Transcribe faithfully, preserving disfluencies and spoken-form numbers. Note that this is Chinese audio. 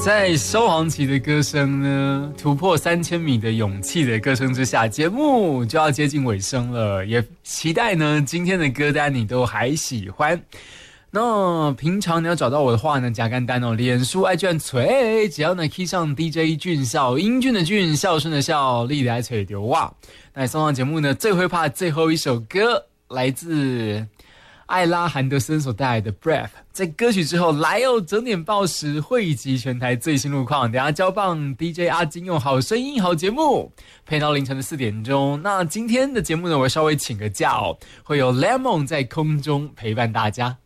在萧煌奇的歌声呢突破三千米的勇气的歌声之下，节目就要接近尾声了，也期待呢今天的歌单你都还喜欢。那平常你要找到我的话呢，加简单哦，脸书爱卷锤，只要呢 key 上 D J 俊孝，英俊的俊，孝顺的孝，力来锤丢哇。那送上节目呢最会怕最后一首歌，来自艾拉韩德森所带来的 Breath。 在歌曲之后来哦，整点报时汇集全台最新路况，等一下交棒 D J 阿金用好声音好节目陪到凌晨的四点钟。那今天的节目呢，我稍微请个假哦，会有 Lemon 在空中陪伴大家。